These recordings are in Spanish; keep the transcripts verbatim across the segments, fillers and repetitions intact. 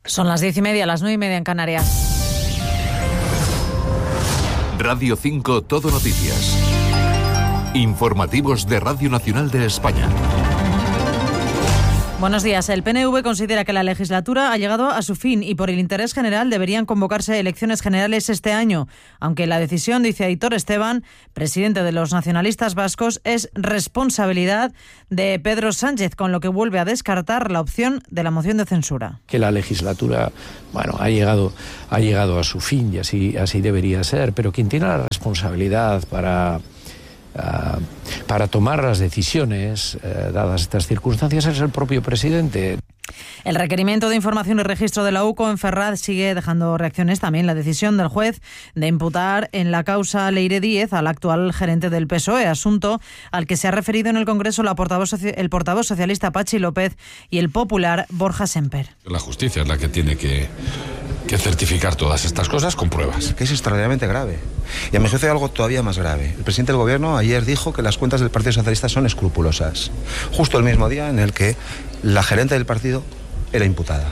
Son las diez y media, las nueve y media en Canarias. Radio cinco Todo Noticias. Informativos de Radio Nacional de España. Buenos días. El P N V considera que la legislatura ha llegado a su fin y por el interés general deberían convocarse elecciones generales este año, aunque la decisión, dice Aitor Esteban, presidente de los nacionalistas vascos, es responsabilidad de Pedro Sánchez, con lo que vuelve a descartar la opción de la moción de censura. Que la legislatura, bueno, ha llegado, ha llegado a su fin y así, así debería ser, pero quien tiene la responsabilidad para... Uh, para tomar las decisiones, uh, dadas estas circunstancias, es el propio presidente. El requerimiento de información y registro de la U C O en Ferraz sigue dejando reacciones. También la decisión del juez de imputar en la causa Leire Díez al actual gerente del P S O E, asunto al que se ha referido en el Congreso la portavoz, el portavoz socialista Patxi López y el popular Borja Semper. La justicia es la que tiene que, que certificar todas estas cosas con pruebas. Que es extraordinariamente grave. Y a mi juicio hay algo todavía más grave. El presidente del Gobierno ayer dijo que las cuentas del Partido Socialista son escrupulosas, justo el mismo día en el que la gerente del partido era imputada.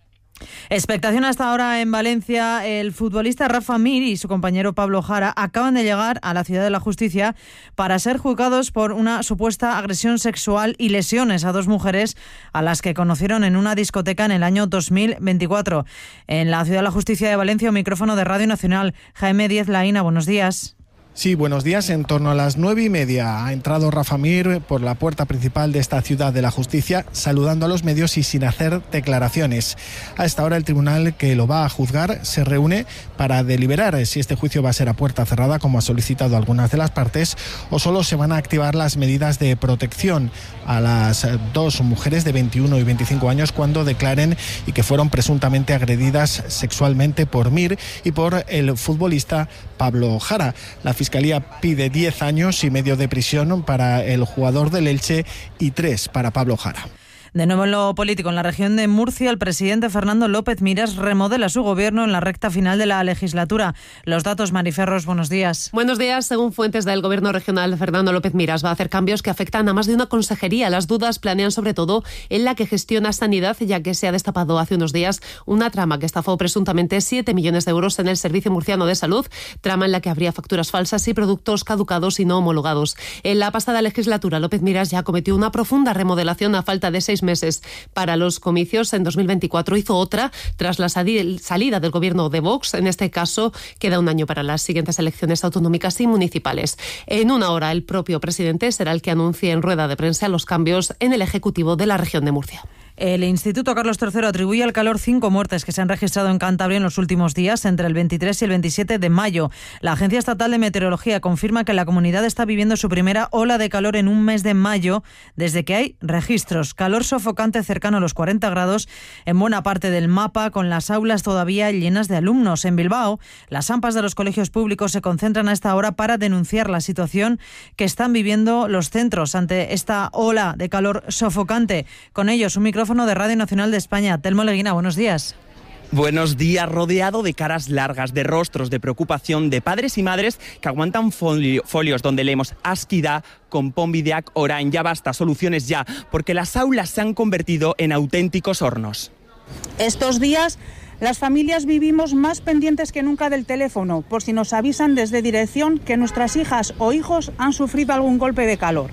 Expectación hasta ahora en Valencia. El futbolista Rafa Mir y su compañero Pablo Jara acaban de llegar a la Ciudad de la Justicia para ser juzgados por una supuesta agresión sexual y lesiones a dos mujeres a las que conocieron en una discoteca en el año dos mil veinticuatro. En la Ciudad de la Justicia de Valencia, un micrófono de Radio Nacional. Jaime Díez Laína, buenos días. Sí, buenos días. En torno a las nueve y media ha entrado Rafa Mir por la puerta principal de esta Ciudad de la Justicia, saludando a los medios y sin hacer declaraciones. A esta hora el tribunal que lo va a juzgar se reúne para deliberar si este juicio va a ser a puerta cerrada, como ha solicitado algunas de las partes, o solo se van a activar las medidas de protección a las dos mujeres de veintiuno y veinticinco años cuando declaren y que fueron presuntamente agredidas sexualmente por Mir y por el futbolista Pablo Jara. La Fiscalía pide diez años y medio de prisión para el jugador del Elche y tres para Pablo Jara. De nuevo en lo político, en la región de Murcia, el presidente Fernando López Miras remodela su gobierno en la recta final de la legislatura. Los datos, Mariferros, buenos días. Buenos días. Según fuentes del gobierno regional, Fernando López Miras va a hacer cambios que afectan a más de una consejería. Las dudas planean sobre todo en la que gestiona Sanidad, ya que se ha destapado hace unos días una trama que estafó presuntamente siete millones de euros en el Servicio Murciano de Salud, trama en la que habría facturas falsas y productos caducados y no homologados. En la pasada legislatura, López Miras ya cometió una profunda remodelación a falta de seis meses para los comicios. En dos mil veinticuatro hizo otra tras la salida del gobierno de Vox. En este caso queda un año para las siguientes elecciones autonómicas y municipales. En una hora el propio presidente será el que anuncie en rueda de prensa los cambios en el Ejecutivo de la región de Murcia. El Instituto Carlos tercero atribuye al calor cinco muertes que se han registrado en Cantabria en los últimos días, entre el veintitrés y el veintisiete de mayo. La Agencia Estatal de Meteorología confirma que la comunidad está viviendo su primera ola de calor en un mes de mayo, desde que hay registros. Calor sofocante cercano a los cuarenta grados en buena parte del mapa, con las aulas todavía llenas de alumnos. En Bilbao, las AMPAs de los colegios públicos se concentran a esta hora para denunciar la situación que están viviendo los centros ante esta ola de calor sofocante. Con ellos, un micrófono de Radio Nacional de España. Telmo Leguina, buenos días. Buenos días. Rodeado de caras largas, de rostros de preocupación, de padres y madres que aguantan folio, folios donde leemos Askida, Konponbideak orain, ya basta, soluciones ya, porque las aulas se han convertido en auténticos hornos. Estos días las familias vivimos más pendientes que nunca del teléfono, por si nos avisan desde dirección que nuestras hijas o hijos han sufrido algún golpe de calor.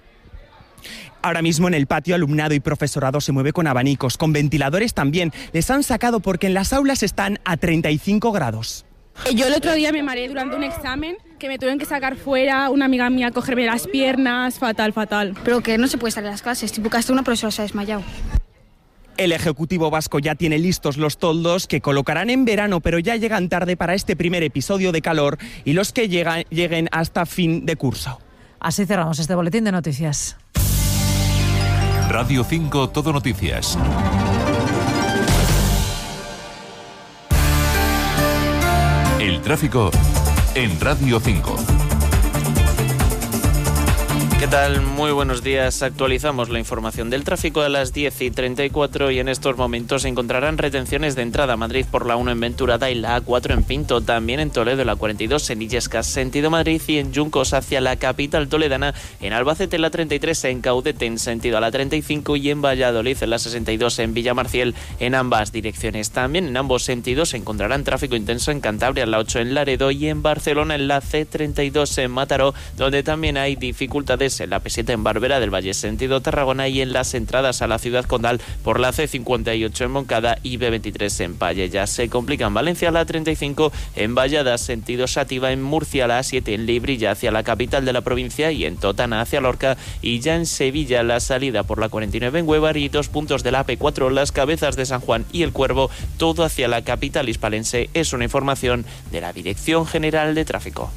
Ahora mismo en el patio alumnado y profesorado se mueve con abanicos, con ventiladores también. Les han sacado porque en las aulas están a treinta y cinco grados. Yo el otro día me mareé durante un examen que me tuvieron que sacar fuera, una amiga mía cogerme las piernas, fatal, fatal. Pero que no se puede salir a las clases, tipo que hasta una profesora se ha desmayado. El Ejecutivo vasco ya tiene listos los toldos que colocarán en verano, pero ya llegan tarde para este primer episodio de calor y los que llegan, lleguen hasta fin de curso. Así cerramos este boletín de noticias. Radio cinco Todo Noticias. El tráfico en Radio cinco. ¿Qué tal? Muy buenos días. Actualizamos la información del tráfico a las diez y treinta y cuatro y en estos momentos se encontrarán retenciones de entrada a Madrid por la uno en Venturada y la A cuatro en Pinto, también en Toledo la cuarenta y dos en Illescas, sentido Madrid, y en Juncos hacia la capital toledana, en Albacete la treinta y tres, en Caudete en sentido a la treinta y cinco y en Valladolid en la sesenta y dos en Villamarciel en ambas direcciones. También en ambos sentidos se encontrarán tráfico intenso en Cantabria en la ocho en Laredo y en Barcelona en la C treinta y dos en Mataró, donde también hay dificultades en la P siete en Barberá del Valle sentido Tarragona y en las entradas a la ciudad condal por la C cincuenta y ocho en Moncada y B veintitrés en Palleya. Se complica en Valencia la treinta y cinco, en Vallada sentido Sátiva, en Murcia la A siete en Librilla hacia la capital de la provincia y en Totana hacia Lorca, y ya en Sevilla la salida por la cuarenta y nueve en Huevar y dos puntos de la A P cuatro, Las Cabezas de San Juan y El Cuervo, todo hacia la capital hispalense. Es una información de la Dirección General de Tráfico.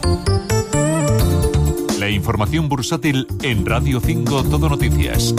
La información bursátil en Radio cinco Todo Noticias.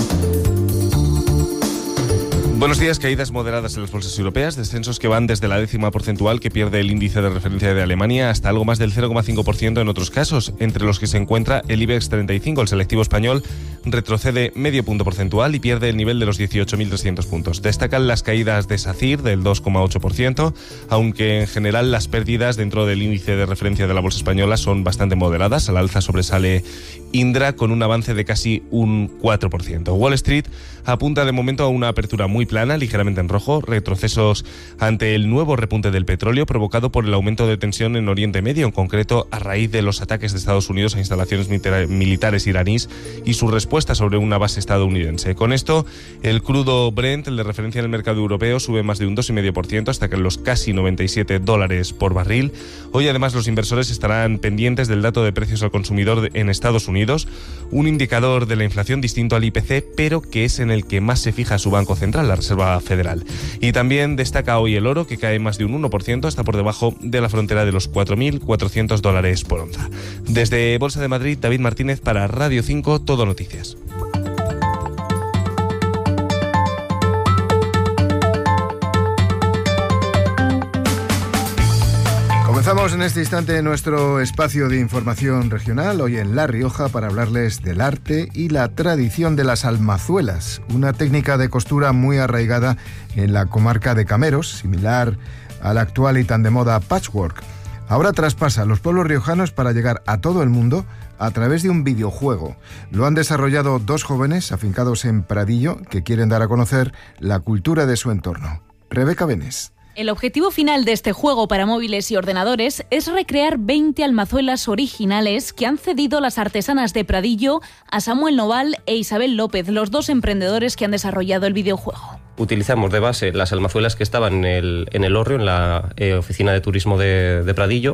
Buenos días. Caídas moderadas en las bolsas europeas, descensos que van desde la décima porcentual que pierde el índice de referencia de Alemania hasta algo más del cero coma cinco por ciento en otros casos, entre los que se encuentra el IBEX treinta y cinco. El selectivo español retrocede medio punto porcentual y pierde el nivel de los dieciocho mil trescientos puntos. Destacan las caídas de SACIR del dos coma ocho por ciento, aunque en general las pérdidas dentro del índice de referencia de la bolsa española son bastante moderadas. Al alza sobresale Indra con un avance de casi un cuatro por ciento. Wall Street apunta de momento a una apertura muy plana, ligeramente en rojo, retrocesos ante el nuevo repunte del petróleo provocado por el aumento de tensión en Oriente Medio, en concreto a raíz de los ataques de Estados Unidos a instalaciones militares iraníes y su respuesta sobre una base estadounidense. Con esto, el crudo Brent, el de referencia en el mercado europeo, sube más de un dos coma cinco por ciento hasta que los casi noventa y siete dólares por barril. Hoy además los inversores estarán pendientes del dato de precios al consumidor en Estados Unidos, un indicador de la inflación distinto al I P C, pero que es en el que más se fija su Banco Central, la Reserva Federal. Y también destaca hoy el oro, que cae más de un uno por ciento, hasta por debajo de la frontera de los cuatro mil cuatrocientos dólares por onza. Desde Bolsa de Madrid, David Martínez para Radio cinco Todo Noticias. Comenzamos en este instante nuestro espacio de información regional, hoy en La Rioja, para hablarles del arte y la tradición de las almazuelas, una técnica de costura muy arraigada en la comarca de Cameros, similar al actual y tan de moda patchwork. Ahora traspasa a los pueblos riojanos para llegar a todo el mundo a través de un videojuego. Lo han desarrollado dos jóvenes afincados en Pradillo que quieren dar a conocer la cultura de su entorno. Rebeca Benes. El objetivo final de este juego para móviles y ordenadores es recrear veinte almazuelas originales que han cedido las artesanas de Pradillo a Samuel Noval e Isabel López, los dos emprendedores que han desarrollado el videojuego. Utilizamos de base las almazuelas que estaban en el, en el Hórreo, en la eh, oficina de turismo de, de Pradillo.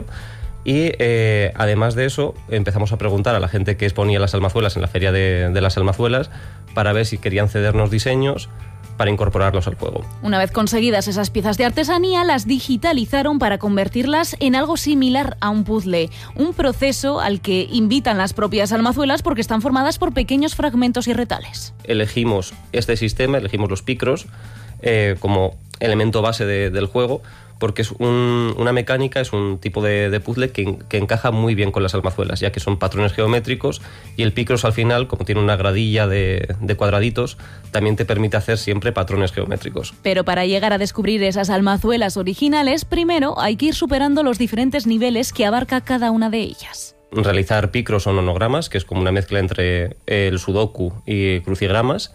Y eh, además de eso, empezamos a preguntar a la gente que exponía las almazuelas en la feria de, de las almazuelas para ver si querían cedernos diseños para incorporarlos al juego. Una vez conseguidas esas piezas de artesanía, las digitalizaron para convertirlas en algo similar a un puzzle, un proceso al que invitan las propias almazuelas porque están formadas por pequeños fragmentos y retales. Elegimos este sistema, elegimos los picros eh, como elemento base de, del juego, porque es un, una mecánica, es un tipo de, de puzzle que, que encaja muy bien con las almazuelas, ya que son patrones geométricos y el picros al final, como tiene una gradilla de, de cuadraditos, también te permite hacer siempre patrones geométricos. Pero para llegar a descubrir esas almazuelas originales, primero hay que ir superando los diferentes niveles que abarca cada una de ellas. Realizar picros o nonogramas, que es como una mezcla entre el sudoku y crucigramas,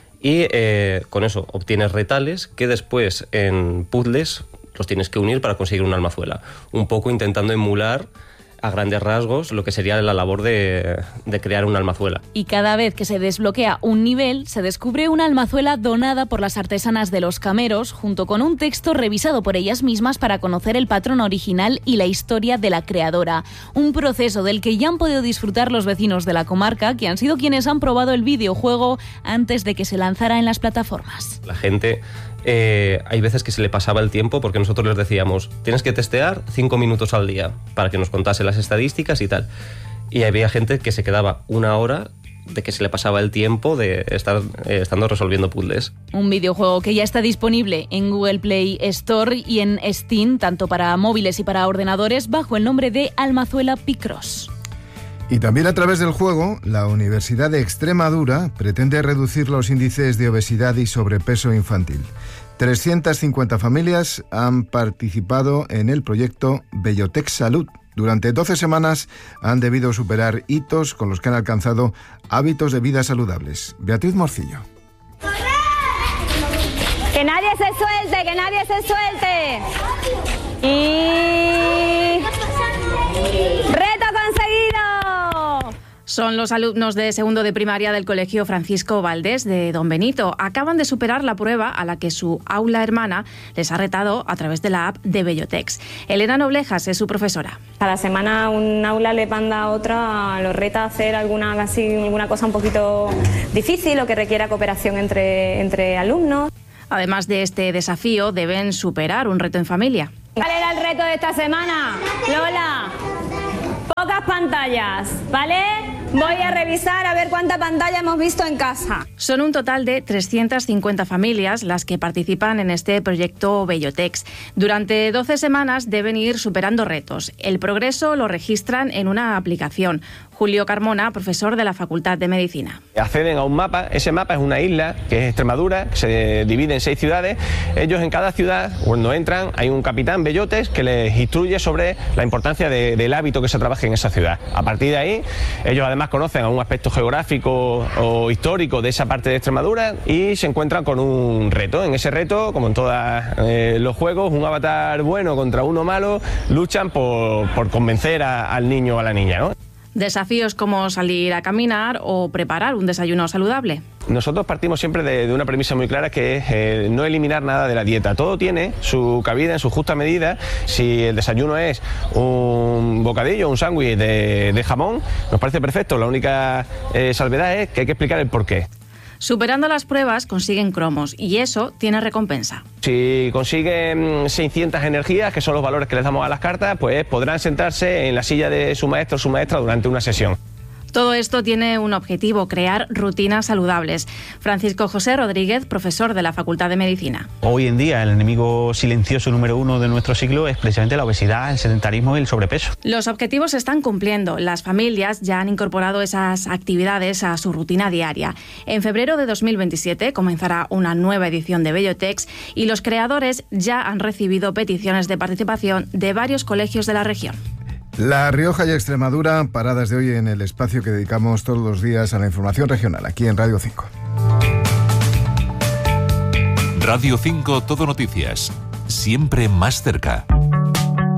y eh, con eso obtienes retales que después en puzzles los tienes que unir para conseguir una almazuela, un poco intentando emular a grandes rasgos lo que sería la labor de, de crear una almazuela. Y cada vez que se desbloquea un nivel, se descubre una almazuela donada por las artesanas de los Cameros, junto con un texto revisado por ellas mismas para conocer el patrón original y la historia de la creadora. Un proceso del que ya han podido disfrutar los vecinos de la comarca, que han sido quienes han probado el videojuego antes de que se lanzara en las plataformas. La gente... Eh, hay veces que se le pasaba el tiempo porque nosotros les decíamos, tienes que testear cinco minutos al día para que nos contase las estadísticas y tal. Y había gente que se quedaba una hora de que se le pasaba el tiempo de estar eh, estando resolviendo puzzles. Un videojuego que ya está disponible en Google Play Store y en Steam, tanto para móviles y para ordenadores, bajo el nombre de Almazuela Picross. Y también a través del juego, la Universidad de Extremadura pretende reducir los índices de obesidad y sobrepeso infantil. trescientas cincuenta familias han participado en el proyecto Bellotex Salud. Durante doce semanas han debido superar hitos con los que han alcanzado hábitos de vida saludables. Beatriz Morcillo. ¡Que nadie se suelte! ¡Que nadie se suelte! Y... ¡reto conseguido! Son los alumnos de segundo de primaria del Colegio Francisco Valdés de Don Benito. Acaban de superar la prueba a la que su aula hermana les ha retado a través de la app de Bellotex. Elena Noblejas es su profesora. Cada semana un aula le manda a otra, los reta a hacer alguna, así, alguna cosa un poquito difícil o que requiera cooperación entre, entre alumnos. Además de este desafío, deben superar un reto en familia. ¿Cuál era el reto de esta semana, Lola? Pocas pantallas, ¿vale? Voy a revisar a ver cuánta pantalla hemos visto en casa. Son un total de trescientas cincuenta familias las que participan en este proyecto Bellotex. Durante doce semanas deben ir superando retos. El progreso lo registran en una aplicación. Julio Carmona, profesor de la Facultad de Medicina. Acceden a un mapa, ese mapa es una isla, que es Extremadura, que se divide en seis ciudades. Ellos en cada ciudad, cuando entran, hay un capitán Bellotex que les instruye sobre la importancia de, del hábito que se trabaje en esa ciudad. A partir de ahí, ellos además conocen algún aspecto geográfico o histórico de esa parte de Extremadura y se encuentran con un reto. En ese reto, como en todos eh, los juegos, un avatar bueno contra uno malo luchan por, por convencer a, al niño o a la niña, ¿no? Desafíos como salir a caminar o preparar un desayuno saludable. Nosotros partimos siempre de, de una premisa muy clara, que es eh, no eliminar nada de la dieta. Todo tiene su cabida en su justa medida. Si el desayuno es un bocadillo, un sándwich de, de jamón, nos parece perfecto. La única eh, salvedad es que hay que explicar el porqué. Superando las pruebas consiguen cromos y eso tiene recompensa. Si consiguen seiscientas energías, que son los valores que les damos a las cartas, pues podrán sentarse en la silla de su maestro o su maestra durante una sesión. Todo esto tiene un objetivo, crear rutinas saludables. Francisco José Rodríguez, profesor de la Facultad de Medicina. Hoy en día el enemigo silencioso número uno de nuestro siglo es precisamente la obesidad, el sedentarismo y el sobrepeso. Los objetivos se están cumpliendo. Las familias ya han incorporado esas actividades a su rutina diaria. En febrero de dos mil veintisiete comenzará una nueva edición de Bellotex y los creadores ya han recibido peticiones de participación de varios colegios de la región. La Rioja y Extremadura, paradas de hoy en el espacio que dedicamos todos los días a la información regional, aquí en Radio cinco. Radio cinco Todo Noticias, siempre más cerca.